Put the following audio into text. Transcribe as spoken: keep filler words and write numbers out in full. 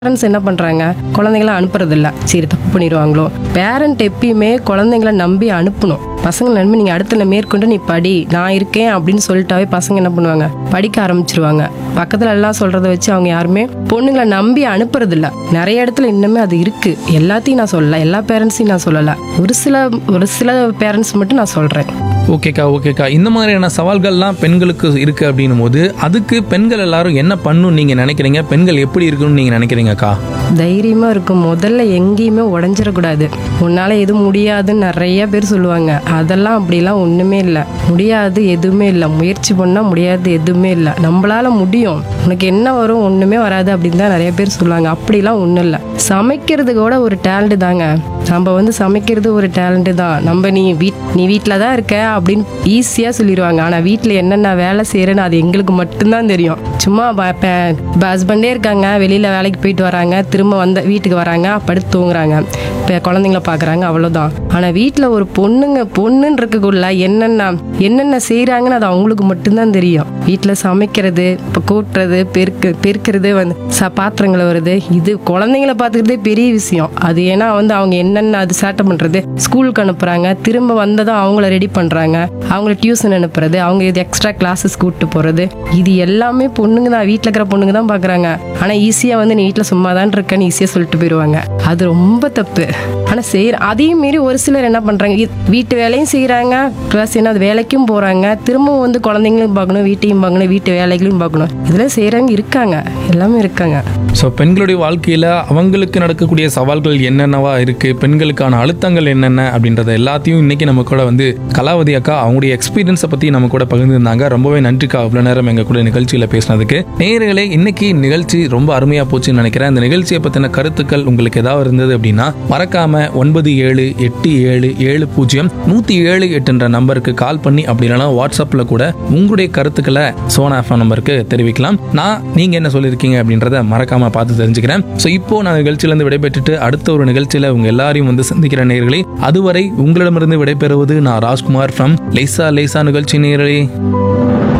Parents என்ன பண்றாங்க, குழந்தைங்கள அனுப்புறது இல்ல. சரி தப்பு பண்ணிடுவாங்களோ. பேரண்ட் எப்பயுமே குழந்தைங்கள நம்பி அனுப்பணும். பசங்களை நம்பி நீங்க அடுத்த மேற்கொண்டு நீ படி, நான் இருக்கேன் அப்படின்னு சொல்லிட்டாவே பசங்க என்ன பண்ணுவாங்க, படிக்க ஆரம்பிச்சிருவாங்க. பக்கத்துல எல்லாம் சொல்றத வச்சு அவங்க யாருமே பொண்ணுங்களை நம்பி அனுப்புறது இல்ல. நிறைய இடத்துல இன்னுமே அது இருக்கு. எல்லாத்தையும் நான் சொல்லல, எல்லா பேரண்ட்ஸையும் நான் சொல்லல, ஒரு சில ஒரு சில பேரண்ட்ஸ் மட்டும் நான் சொல்றேன். ஓகேக்கா ஓகேக்கா இந்த மாதிரியான சவால்கள்லாம் பெண்களுக்கு இருக்குது அப்படின்னும் போது அதுக்கு பெண்கள் எல்லாரும் என்ன பண்ணணும்னு நீங்கள் நினைக்கிறீங்க? பெண்கள் எப்படி இருக்கணும்னு நீங்கள் நினைக்கிறீங்கக்கா? தைரியமா இருக்கும். முதல்ல எங்கேயுமே உடஞ்சிடக்கூடாது. உன்னால எதுவும் முடியாதுன்னு நிறைய பேர் சொல்லுவாங்க. அதெல்லாம் அப்படிலாம் ஒண்ணுமே இல்லை. முடியாது எதுவுமே இல்லை. முயற்சி பண்ணா முடியாது எதுவுமே இல்லை. நம்மளால முடியும். உனக்கு என்ன வரும், ஒண்ணுமே வராது அப்படின்னு தான் நிறைய பேர் சொல்லுவாங்க. அப்படிலாம் ஒன்றும் இல்லை. சமைக்கிறது கூட ஒரு டேலண்ட் தாங்க. நம்ம வந்து சமைக்கிறது ஒரு டேலண்ட் தான். நம்ம நீ வீட் நீ வீட்டில் தான் இருக்க அப்படின்னு ஈஸியாக சொல்லிடுவாங்க. ஆனால் வீட்டில் என்னென்ன வேலை செய்கிறேன்னு அது எங்களுக்கு மட்டும்தான் தெரியும். சும்மா ஹஸ்பண்டே இருக்காங்க, வெளியில் வேலைக்கு போயிட்டு வராங்க, திரும்ப வந்த வீட்டுக்கு வராங்க, படுத்து தூங்குறாங்க, இப்போ குழந்தைங்கள பார்க்குறாங்க, அவ்வளோதான். ஆனால் வீட்டில் ஒரு பொண்ணுங்க பொண்ணுன்னு இருக்கக்குள்ள என்னென்ன என்னென்ன செய்கிறாங்கன்னு அது அவங்களுக்கு மட்டும்தான் தெரியும். வீட்டில் சமைக்கிறது, இப்போ கூட்டுறது, பெருக்கு பெருக்கிறது, வந்து ச பாத்திரங்களை வருது, இது குழந்தைங்கள பார்த்துக்கிறதே பெரிய விஷயம். அது ஏன்னா வந்து அவங்க என்னென்ன அது சேட்டை பண்ணுறது, ஸ்கூலுக்கு அனுப்புகிறாங்க, திரும்ப வந்ததும் அவங்கள ரெடி பண்ணுறாங்க, அவங்கள டியூஷன் அனுப்புறது, அவங்க இது எக்ஸ்ட்ரா கிளாஸஸ் கூப்பிட்டு போகிறது, இது எல்லாமே பொண்ணுங்க தான். வீட்டில் இருக்கிற பொண்ணுங்க தான் பார்க்குறாங்க. ஆனால் ஈஸியாக வந்து நீ வீட்டில் சும்மா தான் இருக்கேன்னு ஈஸியாக சொல்லிட்டு போயிடுவாங்க. அது ரொம்ப தப்பு. ஆனால் செய்கிற அதையும் மீறி ஒரு சிலர் என்ன பண்ணுறாங்க, வீட்டு வேலையும் செய்கிறாங்க, ப்ளஸ் என்ன அது வேலைக்கும் போகிறாங்க, திரும்பவும் வந்து குழந்தைங்களும் பார்க்கணும், வீட்டையும் பார்க்கணும், வீட்டு வேலைகளையும் பார்க்கணும். இதெல்லாம் செய்கிறவங்க இருக்காங்க, எல்லாமே இருக்காங்க. ஸோ பெண்களுடைய வாழ்க்கையில் அவங்களுக்கு நடக்கக்கூடிய சவால்கள் என்னென்னவா இருக்குது, பெண்களுக்கான அழுத்தங்கள் என்னென்ன அப்படின்றத எல்லாத்தையும் இன்றைக்கி நம்ம கூட வந்து கலாவதி அக்கா அவங்களுடைய எக்ஸ்பீரியன்ஸை பற்றி நம்ம கூட பகிர்ந்துருந்தாங்க. ரொம்பவே நன்றிக்கா இவ்வளோ நேரம் எங்கள் கூட நிகழ்ச்சியில் பேசினதுக்கு. நேயர்களே, இன்னைக்கு நிகழ்ச்சி ரொம்ப அருமையாக போச்சுன்னு நினைக்கிறேன். இந்த நிகழ்ச்சியை பற்றின கருத்துக்கள் உங்களுக்கு ஏதாவது இருந்தது அப்படின்னா மறக்காம ஒன்பது ஏழு எட்டு ஏழு ஏழு பூஜ்ஜியம் நூற்றி ஏழு எட்டுன்ற நம்பருக்கு கால் பண்ணி அப்படி இல்லைனா வாட்ஸ்அப்பில் கூட உங்களுடைய கருத்துக்களை சோனா எஃப்எம் நம்பருக்கு தெரிவிக்கலாம். நான் நீங்கள் என்ன சொல்லியிருக்கீங்க அப்படின்றத மறக்காம பார்த்து தெரிஞ்சுக்கிறேன். ஸோ இப்போ நான் நிகழ்ச்சியிலிருந்து விடைபெற்றுட்டு அடுத்த ஒரு நிகழ்ச்சியில் உங்க எல்லாரையும் வந்து சந்திக்கிற நேயர்களே. அதுவரை உங்களிடமிருந்து விடைபெறுவது நான் ராஜ்குமார் ஃப்ரம் லேசா லேசா நிகழ்ச்சி நேயர்களே.